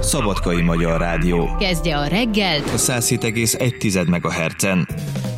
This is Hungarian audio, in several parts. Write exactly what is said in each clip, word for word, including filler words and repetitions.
Szabadkai Magyar Rádió. Kezdje a reggelt a száz hét egész egy megahertzen.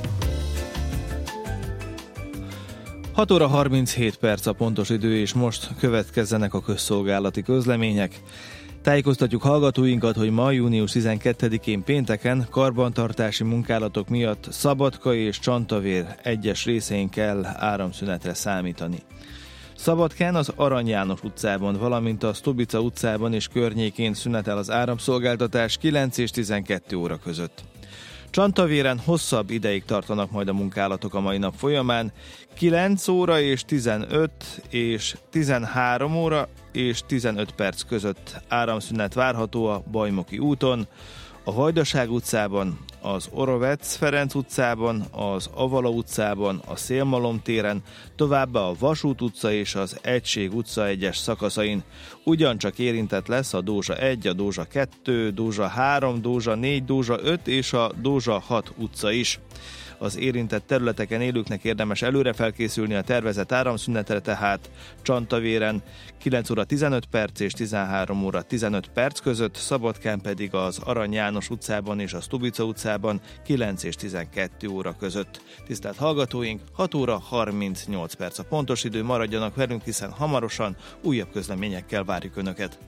hat óra harminchét perc a pontos idő, és most következzenek a közszolgálati közlemények. Tájékoztatjuk hallgatóinkat, hogy ma június tizenkettedikén pénteken karbantartási munkálatok miatt Szabadka és Csantavér egyes részein kell áramszünetre számítani. Szabadkán az Arany János utcában, valamint a Stobica utcában és környékén szünetel az áramszolgáltatás kilenc és tizenkettő óra között. Csantavéren hosszabb ideig tartanak majd a munkálatok a mai nap folyamán, kilenc óra és tizenöt és tizenhárom óra és tizenöt perc között áramszünet várható a Bajmoki úton, a Vajdaság utcában, az Orovec Ferenc utcában, az Avala utcában, a Szélmalom téren, továbbá a Vasút utca és az Egység utca egyes szakaszain. Ugyancsak érintett lesz a Dózsa egy, a Dózsa kettő, Dózsa három, Dózsa négy, Dózsa öt és a Dózsa hat utca is. Az érintett területeken élőknek érdemes előre felkészülni a tervezett áramszünetre, tehát Csantavéren kilenc óra tizenöt perc és tizenhárom óra tizenöt perc között, Szabadkán pedig az Arany János utcában és a Stobica utcában kilenc és tizenkettő óra között. Tisztelt hallgatóink, hat óra harmincnyolc perc a pontos idő, maradjanak velünk, hiszen hamarosan újabb közleményekkel várjuk Önöket.